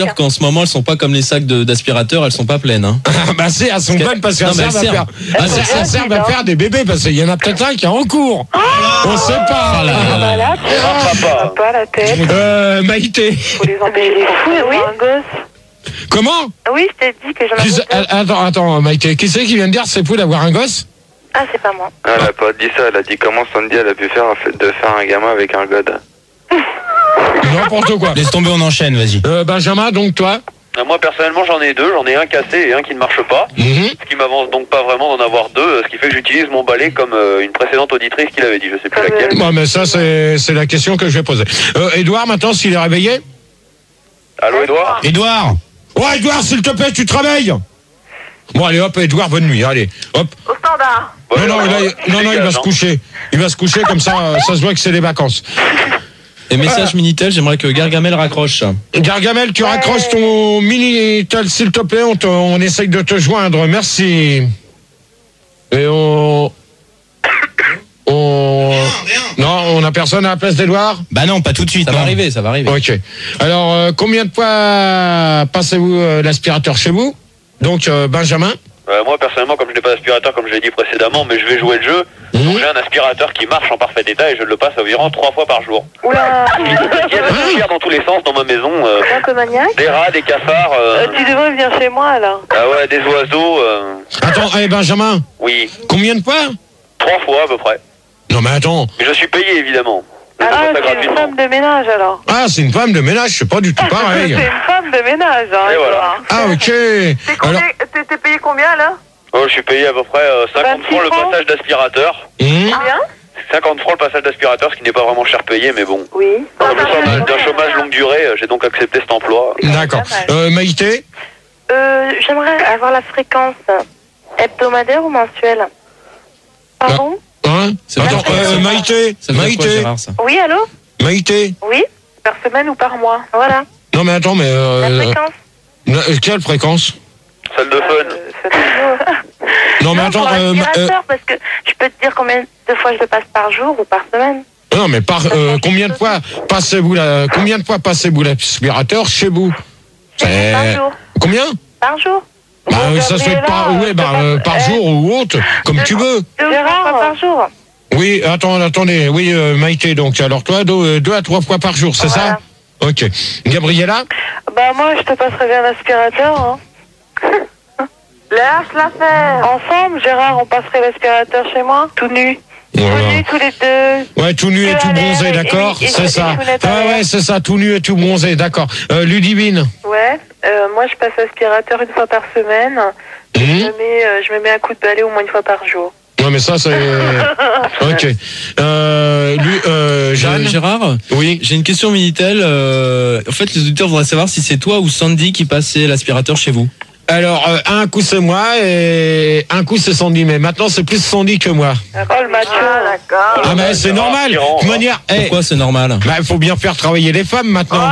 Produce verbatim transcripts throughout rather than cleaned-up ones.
qu'en ce moment, elles sont pas comme les sacs de, d'aspirateurs, elles sont pas pleines. Hein. Bah c'est, elles sont pleines parce qu'elles Non, mais servent, elles à faire, servent. elles servent- elles servent à faire des bébés parce qu'il y en a peut-être un qui est en cours. On sait pas. Ah là là. Voilà, tu vois, Papa. pas la tête. Euh, Maïté. Faut les empêcher. Mais il est fou, oui. Un gosse. Comment? Oui, je t'ai dit que j'en Qui avais c'est- deux. Attends, attends, Maïté. Qui c'est qui vient de dire c'est fou d'avoir un gosse? Ah, c'est pas moi. Elle a pas dit ça, elle a dit comment Sandy elle a pu faire de faire un gamin avec un god. N'importe quoi. Laisse tomber, on enchaîne, vas-y. Euh, Benjamin, donc toi? Moi personnellement j'en ai deux, j'en ai un cassé et un qui ne marche pas. Mhm. Ce qui m'avance donc pas vraiment d'en avoir deux, ce qui fait que j'utilise mon balai comme euh, une précédente auditrice qui l'avait dit, je sais plus laquelle. Bon, mais ça, c'est, c'est la question que je vais poser. Euh, Edouard, maintenant, s'il est réveillé? Allô Edouard? Edouard. Ouais, Edouard, s'il te plaît, tu te réveilles. Bon, allez, hop, Edouard, bonne nuit, allez, hop. Au standard. Non, non, il, a- non, non, il va se coucher. Il va se coucher, comme ça, euh, ça se voit que c'est les vacances. Et message Minitel, j'aimerais que Gargamel raccroche. Gargamel, tu raccroches ton Minitel, s'il te plaît, on, te- on essaye de te joindre, merci. Et on... On... Non, on n'a personne à la place d'Edouard? Bah non, pas tout de suite. Ça va non. arriver, ça va arriver. Ok. Alors, euh, combien de fois passez-vous euh, l'aspirateur chez vous? Donc, euh, Benjamin? Euh, moi personnellement comme je n'ai pas d'aspirateur comme je l'ai dit précédemment, mais je vais jouer le jeu, Mhm. donc j'ai un aspirateur qui marche en parfait état et je le passe environ trois fois par jour. Oula. Il y a de la poussière dans tous les sens dans ma maison, euh, Un peu maniaque. des rats, des cafards, euh, Tu devrais venir chez moi, alors. ah ouais, des oiseaux, euh, Attends, hey, Benjamin, oui, combien de fois? trois fois à peu près. Non, mais attends. Mais je suis payé évidemment. Je Ah, fais pas ça c'est une gratuitement. femme de ménage, alors. Ah, c'est une femme de ménage, c'est pas du tout pareil. C'est une femme de ménage, hein. Et voilà. Edouard. Ah, ok. T'es combien- Alors, T'es t'es payé combien, là? Oh, je suis payé à peu près euh, cinquante vingt-six francs le francs. passage d'aspirateur. hum, Combien? cinquante francs le passage d'aspirateur, ce qui n'est pas vraiment cher payé, mais bon. Oui. Comme je sors d'un- d'un chômage longue durée, euh, j'ai donc accepté cet emploi. d'accord. Euh, Maïté? Euh, j'aimerais avoir la fréquence hebdomadaire ou mensuelle. Pardon? Hein? Ça veut Attends, dire quoi, euh, ça Maïté? Ça veut dire quoi, Maïté? Gérard, ça? Oui, allô? Maïté? Oui? Par semaine ou par mois? Voilà. Non, mais attends, mais... La Euh, fréquence. euh, quelle fréquence? Salle de fun. Euh, ça doit- Non, mais Non, attends... pour euh, ma- euh, l'aspirateur, parce que je peux te dire combien de fois je le passe par jour ou par semaine. non, mais par, euh, combien de fois passez-vous la, combien de fois passez-vous l'aspirateur chez vous? Par C'est- jour. Combien? Par jour. Bah, Bon, ça se fait Gabriela, par, ouais, je bah, te euh, passe- par eh, jour ou autre, comme tu veux. Gérard, pas par jour. Oui, attends, attendez, oui, euh, Maïté, donc, alors toi, deux, deux à trois fois par jour, c'est Voilà. ça? Ok. Gabriella? Bah moi, je te passerai bien l'aspirateur. Hein. Lâche l'affaire. Ensemble, Gérard, on passerait l'aspirateur chez moi, tout nu. Tout Voilà. nu tous les deux. Ouais, tout nu et Que tout à l'air bronzé, et- d'accord, et- et- c'est et ça. chounette à Ah l'air. ouais, c'est ça, tout nu et tout bronzé, d'accord. Euh, Ludivine? Ouais. Euh, moi, je passe l'aspirateur une fois par semaine. Et Mhm. je, me mets, euh, je me mets un coup de balai au moins une fois par jour. Ouais, mais ça, c'est... Ok. Euh, lui, euh, Jeanne? Euh, Gérard, Oui. j'ai une question Minitel. Euh, en fait, les auditeurs voudraient savoir si c'est toi ou Sandy qui passait l'aspirateur chez vous. Alors, euh, un coup c'est moi et un coup c'est Sandy, mais maintenant c'est plus Sandy que moi. Oh, le macho. d'accord. Ah, mais c'est normal. De toute manière, eh, Pourquoi c'est normal? bah, il faut bien faire travailler les femmes maintenant.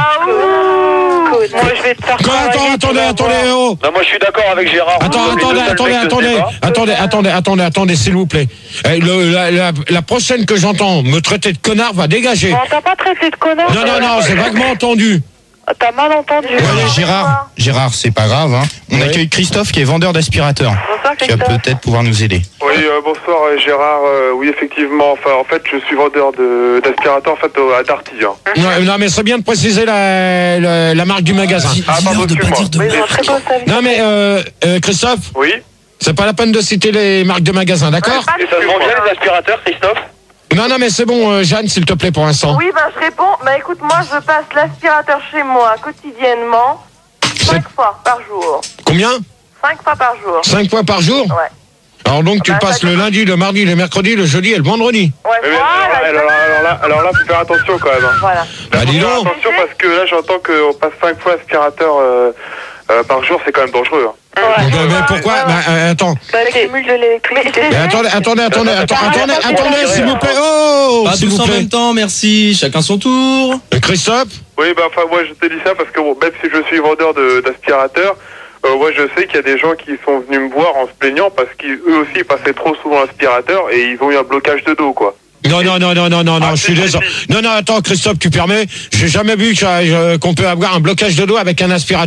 Moi, je vais te faire Quand, attends, travailler, tu attendez, vas attendez, voir. oh. Non, moi je suis d'accord avec Gérard. Attends, Vous, les attendez, deux seuls attendez, mecs de ce attendez, débat. attendez, attendez, attendez, attendez, s'il vous plaît. Eh, le- la, la- la prochaine que j'entends me traiter de connard va dégager. On t'a pas traité de connard. Non, non, non, j'ai vaguement entendu. T'as mal entendu. Allez, Gérard, Gérard, c'est pas grave. Hein. On Oui. accueille Christophe qui est vendeur d'aspirateur. Bonsoir, Qui va Christophe. peut-être pouvoir nous aider. Oui, euh, bonsoir euh, Gérard. Euh, oui, effectivement. Enfin, en fait, je suis vendeur de d'aspirateur en fait au- à Darty. Hein. Non, non, mais c'est bien de préciser la, la, la marque du magasin. Ah, pardon, excuse-moi. Oui, ils ont un très beau service. Non, mais euh, euh, Christophe, Oui. c'est pas la peine de citer les marques de magasin, d'accord? Et ça se vend bien les aspirateurs, Christophe? Non, non, mais c'est bon, euh, Jeanne, s'il te plaît, pour l'instant. Oui, bah je réponds. Bah écoute, moi je passe l'aspirateur chez moi quotidiennement, cinq fois par jour. Combien? Cinq fois par jour. Cinq fois par jour? Ouais. Alors donc, tu Bah, passes ça le commence- lundi, le mardi, le mercredi, le jeudi et le vendredi. Ouais, Mais, mais, voilà. alors, alors, alors là, alors là, faut faire attention quand même. hein. Voilà. Bah, dis Faut faire donc. attention parce que là, j'entends qu'on passe cinq fois aspirateur euh, euh, par jour, c'est quand même dangereux. Hein. Ouais. Euh, mais pourquoi? Bah, euh, attends. Bah, le cumul de l'électricité. Mais attendez, attendez, attendez, attendez, attendez, attendez, s'il vous plaît. Oh, Pas s'il tous vous en plaît. même temps, merci. Chacun son tour. Euh, Christophe? Oui, bah enfin, moi, je te dis ça parce que bon, même si je suis vendeur de- d'aspirateur, euh, ouais, je sais qu'il y a des gens qui sont venus me voir en se plaignant parce qu'eux aussi passaient trop souvent l'aspirateur et ils ont eu un blocage de dos, quoi. Non, non, non, non, non, non, non, Ah, je suis si, si, désolé. si. Non, non, attends, Christophe, tu permets? J'ai jamais vu que, euh, qu'on peut avoir un blocage de dos avec un aspirateur.